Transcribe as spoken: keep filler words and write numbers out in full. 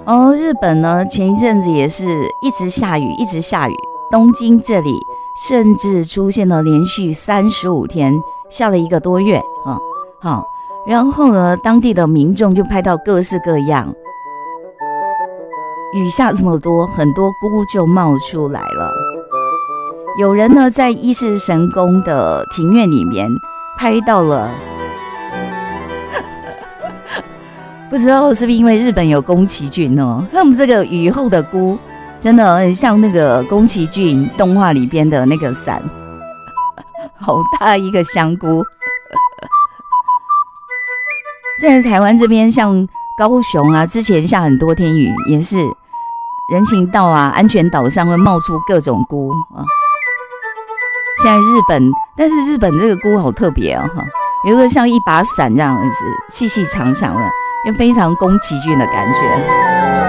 哦，日本呢，前一阵子也是一直下雨，一直下雨。东京这里甚至出现了连续三十五天下了一个多月啊，好，然后呢，当地的民众就拍到各式各样，雨下这么多，很多菇就冒出来了。有人呢在伊势神宫的庭院里面拍到了。不知道是不是因为日本有宫崎骏哦，他们这个雨后的菇真的很像那个宫崎骏动画里边的那个伞，好大一个香菇。在台湾这边，像高雄啊，之前下很多天雨，也是人行道啊、安全岛上会冒出各种菇啊。现在日本，但是日本这个菇好特别哦，有一个像一把伞这样子，细细长长的。又非常宫崎骏的感觉。